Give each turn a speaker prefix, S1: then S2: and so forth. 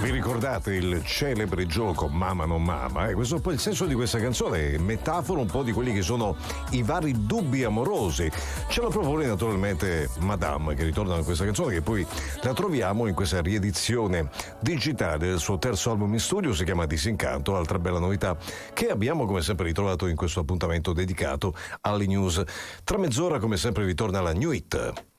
S1: Vi ricordate il celebre gioco Mama non mama? Questo è un po' il senso di questa canzone, metafora un po' di quelli che sono i vari dubbi amorosi. Ce lo propone naturalmente Madame, che ritorna in questa canzone, che poi la troviamo in questa riedizione digitale del suo terzo album in studio, si chiama Disincanto, altra bella novità che abbiamo come sempre ritrovato in questo appuntamento dedicato alle news. Tra mezz'ora come sempre ritorna la New Hit.